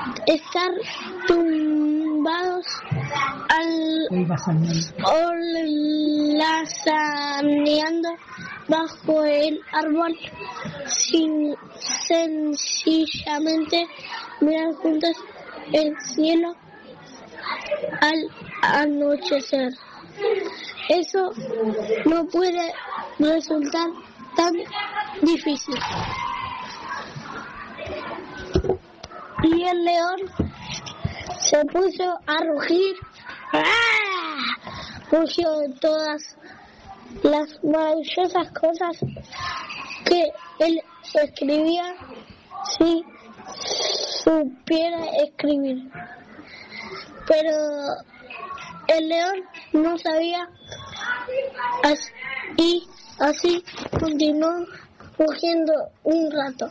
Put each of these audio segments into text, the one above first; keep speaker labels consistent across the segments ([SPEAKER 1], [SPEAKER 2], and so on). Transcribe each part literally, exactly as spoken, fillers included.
[SPEAKER 1] estar tumbados al holazaneando bajo el árbol, sin sencillamente mirar juntos el cielo al anochecer. Eso no puede resultar tan difícil. Y el león se puso a rugir. ¡Ah! Rugió de todas las maravillosas cosas que él escribía si supiera escribir. Pero el león no sabía, y así continuó rugiendo un rato.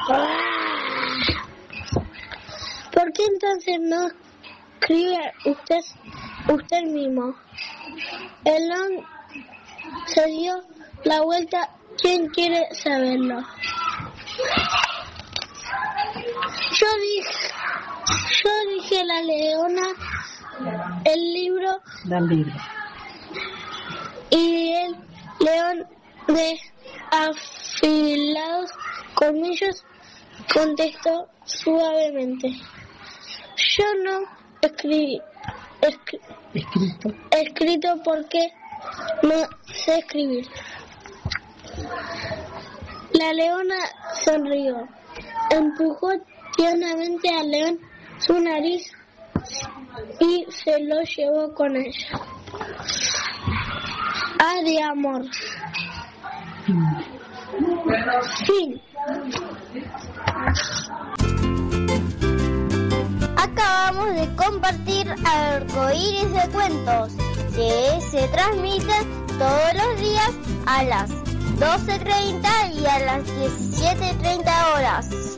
[SPEAKER 1] ¿Por qué entonces no escribe usted usted mismo? El león se dio la vuelta. ¿Quién quiere saberlo? Yo dije, yo dije la leona, el libro,
[SPEAKER 2] del libro.
[SPEAKER 1] Y el león de afilados colmillos contestó suavemente: yo no escribí, escri-
[SPEAKER 2] escrito,
[SPEAKER 1] escrito porque no sé escribir. La leona sonrió, empujó tiernamente al león su nariz y se lo llevó con ella. Ah, de amor. Fin.
[SPEAKER 3] Acabamos de compartir Arcoíris de Cuentos, que se transmiten todos los días a las doce treinta y a las diecisiete treinta horas.